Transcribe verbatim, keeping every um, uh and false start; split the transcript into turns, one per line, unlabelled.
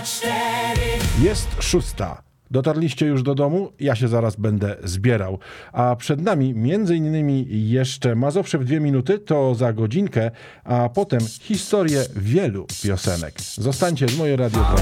Jest szósta. Dotarliście już do domu? Ja się zaraz będę zbierał. A przed nami między innymi jeszcze Mazowsze w dwie minuty, to za godzinkę, a potem historię wielu piosenek. Zostańcie z moje Radio dwa.